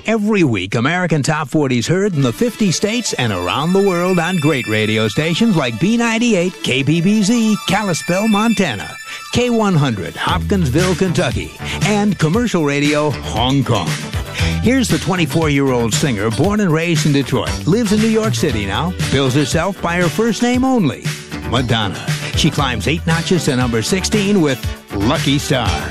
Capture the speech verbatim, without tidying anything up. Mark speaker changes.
Speaker 1: Every week, American Top forty is heard in the fifty states and around the world on great radio stations like B ninety-eight, K P B Z, Kalispell, Montana, K one hundred, Hopkinsville, Kentucky, and commercial radio, Hong Kong. Here's the twenty-four-year-old singer, born and raised in Detroit, lives in New York City now, bills herself by her first name only, Madonna. She climbs eight notches to number sixteen with Lucky Star.